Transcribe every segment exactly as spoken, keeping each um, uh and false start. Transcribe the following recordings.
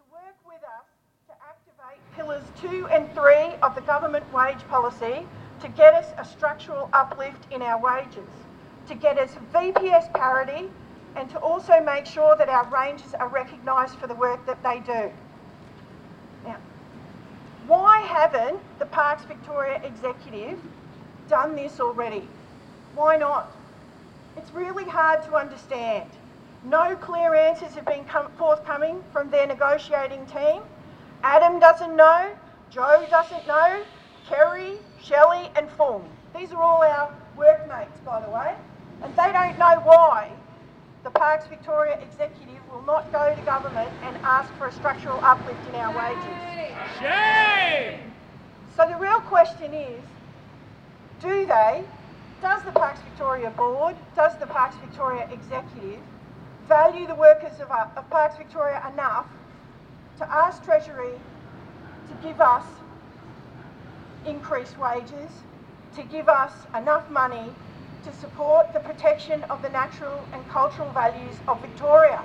work with us to activate pillars two and three of the government wage policy to get us a structural uplift in our wages, to get us V P S parity, and to also make sure that our rangers are recognised for the work that they do. Now, why haven't the Parks Victoria Executive done this already? Why not? It's really hard to understand. No clear answers have been come forthcoming from their negotiating team. Adam doesn't know, Joe doesn't know, Kerry, Shelley and Fung. These are all our workmates, by the way, and they don't know why the Parks Victoria Executive will not go to government and ask for a structural uplift in our wages. Shame! So the real question is, do they, does the Parks Victoria Board, does the Parks Victoria Executive value the workers of, uh, of Parks Victoria enough to ask Treasury to give us increased wages, to give us enough money to support the protection of the natural and cultural values of Victoria?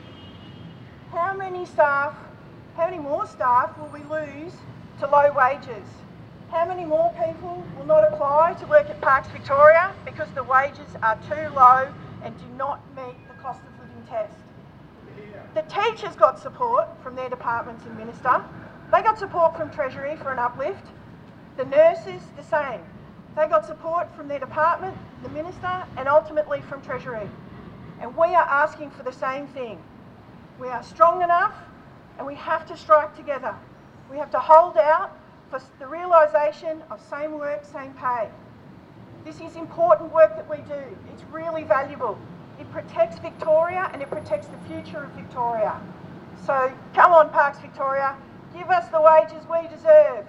How many staff, how many more staff will we lose to low wages? How many more people will not apply to work at Parks Victoria because the wages are too low and do not meet the cost of living test? The teachers got support from their departments and minister. They got support from Treasury for an uplift. The nurses, the same. They got support from their department, the minister, and ultimately from Treasury. And we are asking for the same thing. We are strong enough and we have to strike together. We have to hold out for the realisation of same work, same pay. This is important work that we do. It's really valuable. It protects Victoria and it protects the future of Victoria. So come on, Parks Victoria, give us the wages we deserve.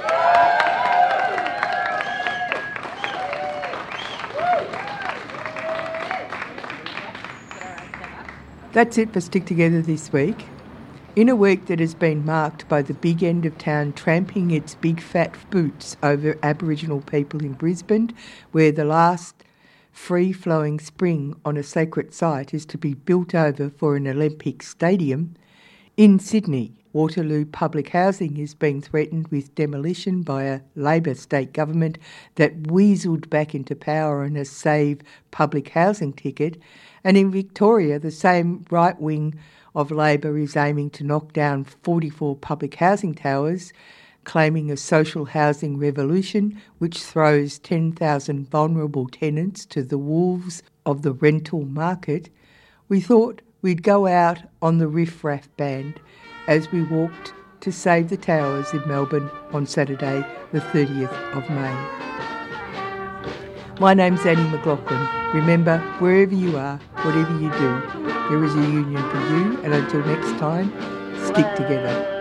That's it for Stick Together this week. In a week that has been marked by the big end of town tramping its big fat boots over Aboriginal people in Brisbane, where the last free-flowing spring on a sacred site is to be built over for an Olympic stadium, in Sydney, Waterloo public housing is being threatened with demolition by a Labor state government that weaseled back into power on a Save public housing ticket, and in Victoria the same right wing of Labor is aiming to knock down forty-four public housing towers, claiming a social housing revolution which throws ten thousand vulnerable tenants to the wolves of the rental market. We thought we'd go out on the Riff Raff band as we walked to Save the Towers in Melbourne on Saturday the thirtieth of May. My name's Annie McLaughlin. Remember, wherever you are, whatever you do, there is a union for you, and until next time, stick together.